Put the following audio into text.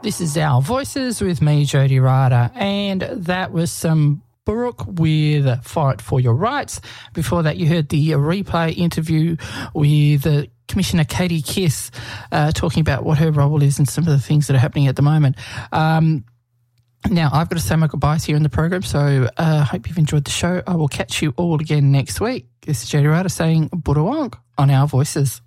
This is Our Voices with me, Jody Ryder, and that was some Brooke with Fight for Your Rights. Before that, you heard the replay interview with Commissioner Katie Kiss talking about what her role is and some of the things that are happening at the moment. Now, I've got to say my goodbyes here in the program, so I hope you've enjoyed the show. I will catch you all again next week. This is Jody Ryder saying Budawong on Our Voices.